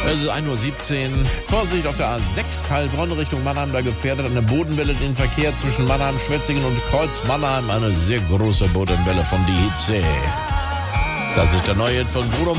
Es ist 1:17 Uhr. Vorsicht auf der A6 Heilbronn Richtung Mannheim. Da gefährdet eine Bodenwelle den Verkehr zwischen Mannheim, Schwetzingen und Kreuz Mannheim. Eine sehr große Bodenwelle von die Hitze. Das ist der neue Hit von Bruno Mars.